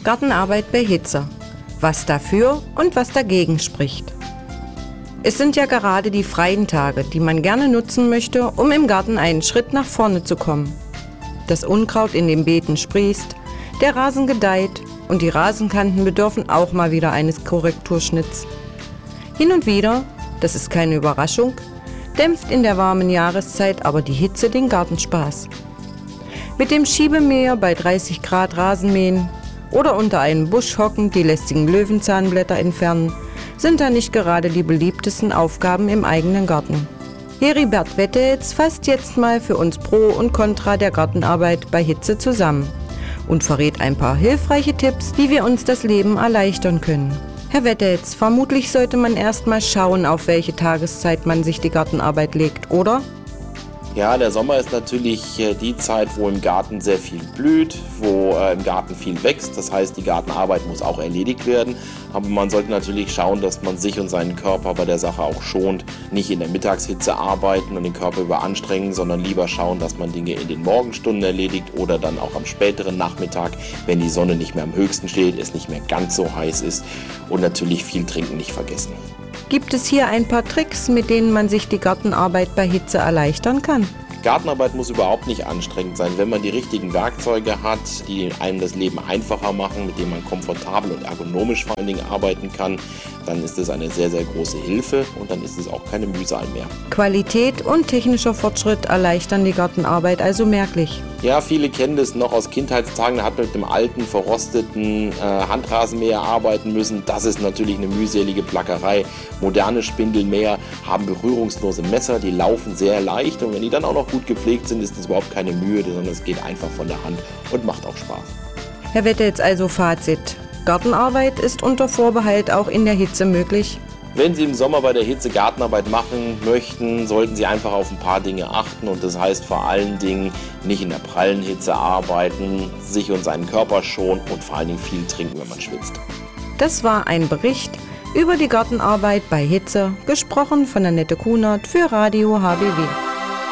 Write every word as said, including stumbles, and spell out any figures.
Gartenarbeit bei Hitze. Was dafür und was dagegen spricht. Es sind ja gerade die freien Tage, die man gerne nutzen möchte, um im Garten einen Schritt nach vorne zu kommen. Das Unkraut in den Beeten sprießt, der Rasen gedeiht und die Rasenkanten bedürfen auch mal wieder eines Korrekturschnitts. Hin und wieder, das ist keine Überraschung, dämpft in der warmen Jahreszeit aber die Hitze den Gartenspaß. Mit dem Schiebemäher bei dreißig Grad Rasenmähen oder unter einem Busch hocken, die lästigen Löwenzahnblätter entfernen, sind da nicht gerade die beliebtesten Aufgaben im eigenen Garten. Heribert Wetteels fasst jetzt mal für uns Pro und Contra der Gartenarbeit bei Hitze zusammen und verrät ein paar hilfreiche Tipps, wie wir uns das Leben erleichtern können. Herr Wetteels, vermutlich sollte man erst mal schauen, auf welche Tageszeit man sich die Gartenarbeit legt, oder? Ja, der Sommer ist natürlich äh, die Zeit, wo im Garten sehr viel blüht, wo äh, im Garten viel wächst. Das heißt, die Gartenarbeit muss auch erledigt werden. Aber man sollte natürlich schauen, dass man sich und seinen Körper bei der Sache auch schont. Nicht in der Mittagshitze arbeiten und den Körper überanstrengen, sondern lieber schauen, dass man Dinge in den Morgenstunden erledigt oder dann auch am späteren Nachmittag, wenn die Sonne nicht mehr am höchsten steht, es nicht mehr ganz so heiß ist. Und natürlich viel trinken nicht vergessen. Gibt es hier ein paar Tricks, mit denen man sich die Gartenarbeit bei Hitze erleichtern kann? Gartenarbeit muss überhaupt nicht anstrengend sein, wenn man die richtigen Werkzeuge hat, die einem das Leben einfacher machen, mit denen man komfortabel und ergonomisch vor allen Dingen arbeiten kann, dann ist es eine sehr, sehr große Hilfe und dann ist es auch keine Mühsal mehr. Qualität und technischer Fortschritt erleichtern die Gartenarbeit also merklich. Ja, viele kennen das noch aus Kindheitstagen, da hat man mit dem alten, verrosteten äh, Handrasenmäher arbeiten müssen. Das ist natürlich eine mühselige Plackerei. Moderne Spindelmäher haben berührungslose Messer, die laufen sehr leicht und wenn die dann auch noch gut gepflegt sind, ist das überhaupt keine Mühe, sondern es geht einfach von der Hand und macht auch Spaß. Herr Wetteels, also Fazit. Gartenarbeit ist unter Vorbehalt auch in der Hitze möglich. Wenn Sie im Sommer bei der Hitze Gartenarbeit machen möchten, sollten Sie einfach auf ein paar Dinge achten und das heißt vor allen Dingen nicht in der prallen Hitze arbeiten, sich und seinen Körper schonen und vor allen Dingen viel trinken, wenn man schwitzt. Das war ein Bericht über die Gartenarbeit bei Hitze, gesprochen von Annette Kunert für Radio H B W.